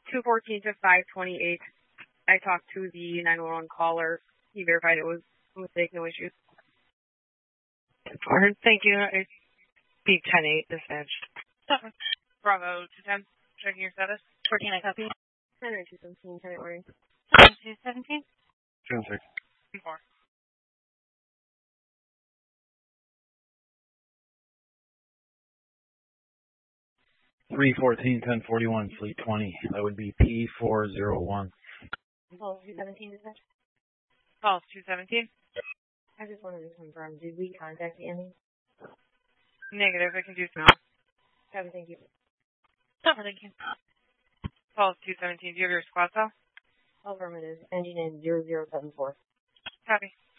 214 to 528. I talked to the 911 caller. He verified it was a mistake, no issues. Alright, thank you. Be 10-8 dispatch. Bravo 210, checking your status. 14, I copy. 10-217, 10 ordering. 217. 10-6. 4. 314, 1041, Fleet 20. That would be P401. Pulse 217, dispatch. Pulse 217. I just wanted to confirm, did we contact the enemy? Negative, I can do so. Copy, thank you. Cover, thank you. Pulse 217, do you have your squad cell? Affirmative, engine in 0074. Copy.